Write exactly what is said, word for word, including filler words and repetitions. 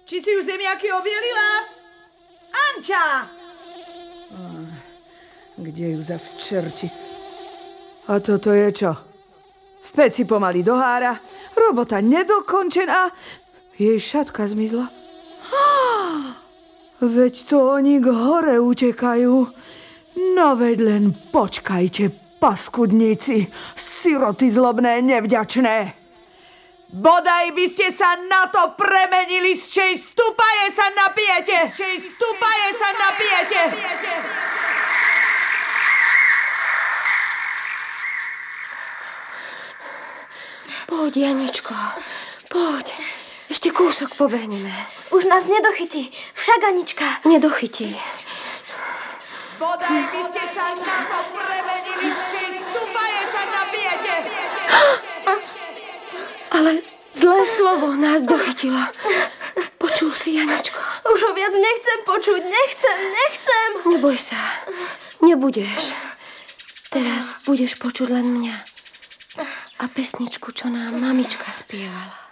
Či si už zemiaky obielila? Anča! Kde ju zas čerti? A toto je čo? V peci pomaly dohára, robota nedokončená, jej šatka zmizla. Veď to oni k hore utekajú. No veď len počkajte, paskudníci, siroty zlobné, nevďačné. Bodaj by ste sa na to premenili, z čej stupaje sa napijete! Z čej stupaje sa napijete! Poď, Janičko, poď. Ešte kúsok pobehneme. Už nás nedochytí, však Anička. Nedochytí. Bodaj by ste sa na to premenili, z čej stupaje sa napijete! Ale zlé slovo nás dochytilo. Počul si, Janičko? Už ho viac nechcem počuť, nechcem, nechcem. Neboj sa, nebudeš. Teraz budeš počuť len mňa a pesničku, čo nám mamička spievala.